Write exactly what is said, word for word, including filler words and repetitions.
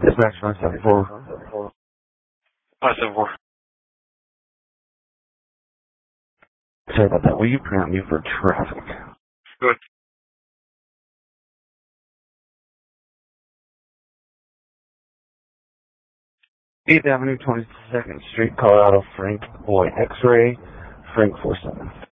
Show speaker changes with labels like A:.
A: Dispatch five seven four.
B: five seven four.
A: Sorry about that. Will you prompt me for traffic?
B: Good.
A: eighth Avenue, twenty-second Street, Colorado, Frank Boy X-Ray, Frank four seven.